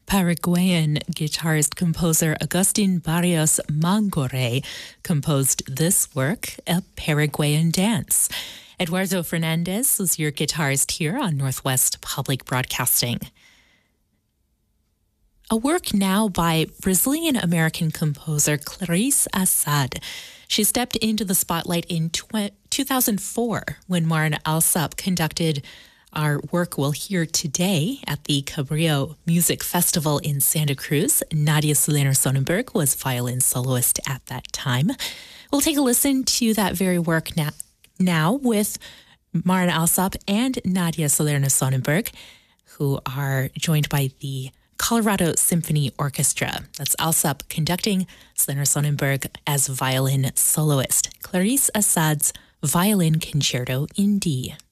Paraguayan guitarist-composer Agustin Barrios Mangore composed this work, A Paraguayan Dance. Eduardo Fernandez is your guitarist here on Northwest Public Broadcasting. A work now by Brazilian-American composer Clarice Assad. She stepped into the spotlight in 2004 when Maren Alsop conducted our work we'll hear today at the Cabrillo Music Festival in Santa Cruz. Nadia Soler Sonnenberg was violin soloist at that time. We'll take a listen to that very work now with Maren Alsop and Nadia Soler Sonnenberg, who are joined by the Colorado Symphony Orchestra. That's Alsop conducting, Soler Sonnenberg as violin soloist. Clarice Assad's Violin Concerto in D.